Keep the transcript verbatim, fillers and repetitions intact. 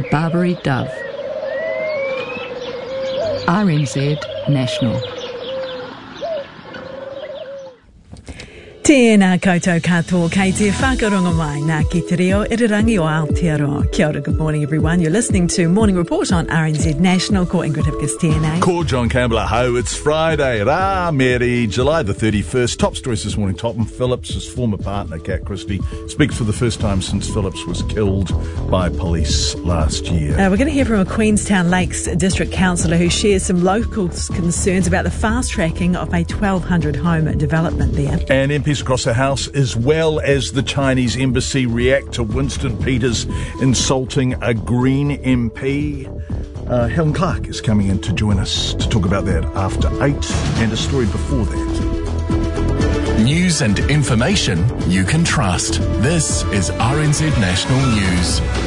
Barbary Dove. R N Z National. Tēnā koutou katoa, kei te whakaronga mai nā ki te reo irirangi o Aotearoa. Kia ora, good morning everyone. You're listening to Morning Report on R N Z National. Ko Ingrid Hipkiss tēnei. Ko John Campbell, ho, it's Friday. Rā Mary, July the thirty-first. Top stories this morning. Topham Phillips, his former partner, Kat Christie, speaks for the first time since Phillips was killed by police last year. Uh, we're going to hear from a Queenstown Lakes District Councillor who shares some local concerns about the fast-tracking of a twelve hundred home development there. And M Ps across the House, as well as the Chinese embassy, react to Winston Peters insulting a Green M P. Uh, Helen Clark is coming in to join us to talk about that after eight, and a story before that. News and information you can trust. This is R N Z National News.